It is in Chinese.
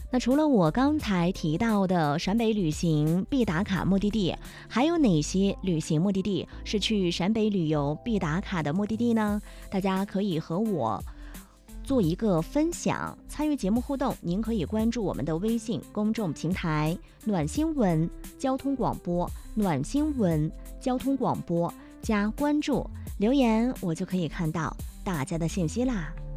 那除了我刚才提到的陕北旅行必打卡目的地，还有哪些旅行目的地是去陕北旅游必打卡的目的地呢？大家可以和我做一个分享，参与节目互动，您可以关注我们的微信公众平台暖新闻交通广播，暖新闻交通广播加关注，留言我就可以看到大家的信息啦。